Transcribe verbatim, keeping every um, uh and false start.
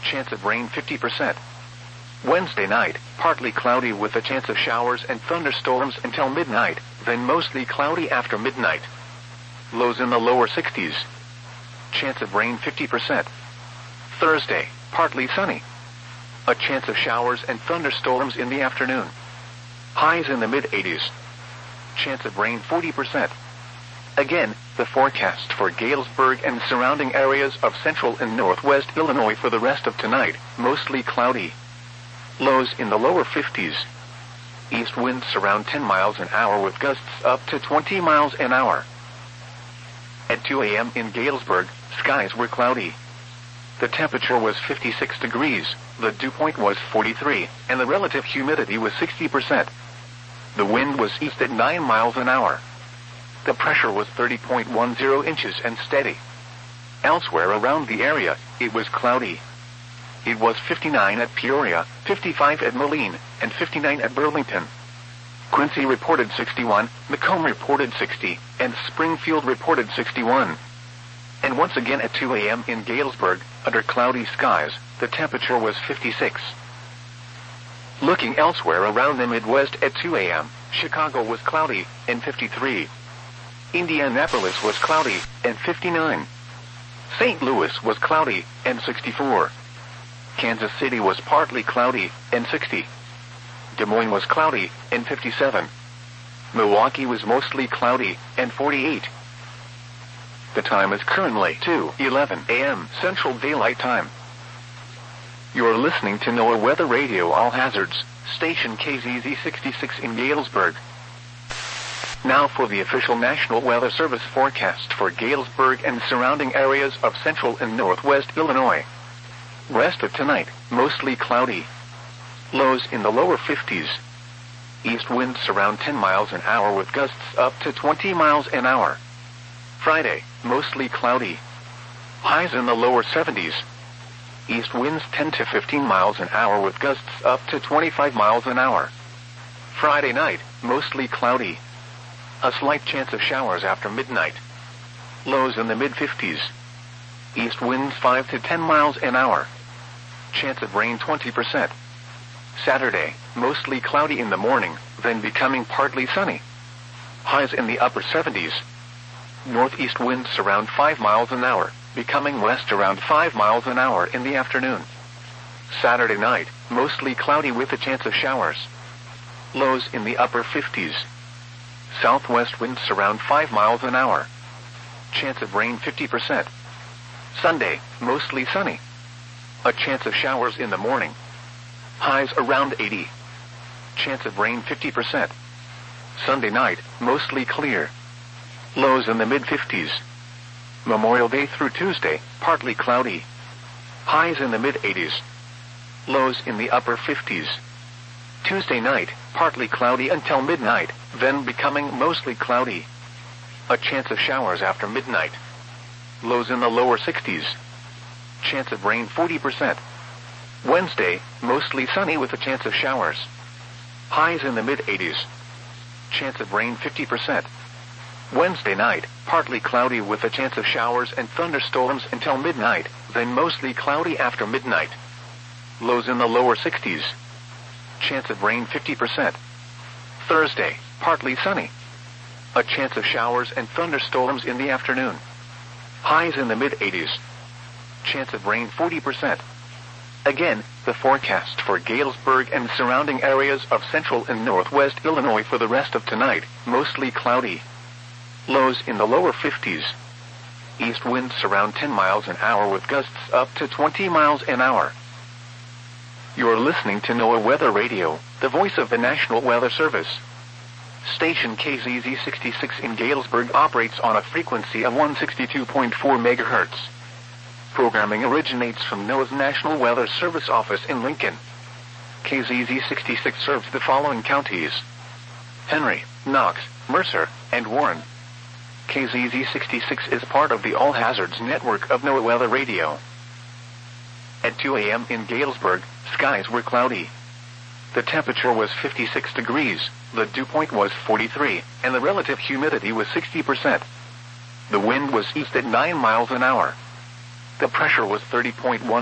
Chance of rain fifty percent. Wednesday night, partly cloudy with a chance of showers and thunderstorms until midnight, then mostly cloudy after midnight. Lows in the lower sixties. Chance of rain fifty percent. Thursday, partly sunny. A chance of showers and thunderstorms in the afternoon. Highs in the mid-eighties. Chance of rain forty percent. Again, the forecast for Galesburg and surrounding areas of central and northwest Illinois for the rest of tonight, mostly cloudy. Lows in the lower fifties. East winds around ten miles an hour with gusts up to twenty miles an hour. At two a m in Galesburg, skies were cloudy. The temperature was fifty-six degrees, the dew point was forty-three, and the relative humidity was sixty percent. The wind was east at nine miles an hour. The pressure was thirty point one zero inches and steady. Elsewhere around the area, it was cloudy. It was fifty-nine at Peoria, fifty-five at Moline, and fifty-nine at Burlington. Quincy reported sixty-one, Macomb reported sixty, and Springfield reported sixty-one. And once again at two a m in Galesburg, under cloudy skies, the temperature was fifty-six. Looking elsewhere around the Midwest at two a m, Chicago was cloudy, and fifty-three. Indianapolis was cloudy, and fifty-nine. Saint Louis was cloudy, and sixty-four. Kansas City was partly cloudy, and sixty. Des Moines was cloudy, and fifty-seven. Milwaukee was mostly cloudy, and forty-eight. The time is currently two eleven a m Central Daylight Time. You're listening to NOAA Weather Radio All Hazards, station K Z Z sixty-six in Galesburg. Now for the official National Weather Service forecast for Galesburg and surrounding areas of central and northwest Illinois. Rest of tonight, mostly cloudy. Lows in the lower fifties. East winds around ten miles an hour with gusts up to twenty miles an hour. Friday, mostly cloudy. Highs in the lower seventies. East winds ten to fifteen miles an hour with gusts up to twenty-five miles an hour. Friday night, mostly cloudy. A slight chance of showers after midnight. Lows in the mid-fifties. East winds five to ten miles an hour. Chance of rain twenty percent. Saturday, mostly cloudy in the morning, then becoming partly sunny. Highs in the upper seventies. Northeast winds around five miles an hour, becoming west around five miles an hour in the afternoon. Saturday night, mostly cloudy with a chance of showers. Lows in the upper fifties. Southwest winds around five miles an hour. Chance of rain fifty percent. Sunday, mostly sunny. A chance of showers in the morning. Highs around eighty. Chance of rain fifty percent. Sunday night, mostly clear. Lows in the mid-fifties. Memorial Day through Tuesday, partly cloudy. Highs in the mid-eighties. Lows in the upper fifties. Tuesday night, partly cloudy until midnight, then becoming mostly cloudy. A chance of showers after midnight. Lows in the lower sixties. Chance of rain forty percent. Wednesday, mostly sunny with a chance of showers. Highs in the mid-eighties. Chance of rain fifty percent. Wednesday night, partly cloudy with a chance of showers and thunderstorms until midnight, then mostly cloudy after midnight. Lows in the lower sixties. Chance of rain fifty percent. Thursday, partly sunny. A chance of showers and thunderstorms in the afternoon. Highs in the mid-eighties. Chance of rain forty percent. Again, the forecast for Galesburg and surrounding areas of central and northwest Illinois for the rest of tonight, mostly cloudy. Lows in the lower fifties. East winds around ten miles an hour with gusts up to twenty miles an hour. You're listening to NOAA Weather Radio, the voice of the National Weather Service. Station K Z Z sixty-six in Galesburg operates on a frequency of one hundred sixty-two point four megahertz. Programming originates from NOAA's National Weather Service office in Lincoln. K Z Z sixty-six serves the following counties: Henry, Knox, Mercer, and Warren. K Z Z sixty-six is part of the All Hazards network of NOAA Weather Radio. At two a m in Galesburg, skies were cloudy. The temperature was fifty-six degrees, the dew point was forty-three, and the relative humidity was sixty percent. The wind was east at nine miles an hour. The pressure was thirty point one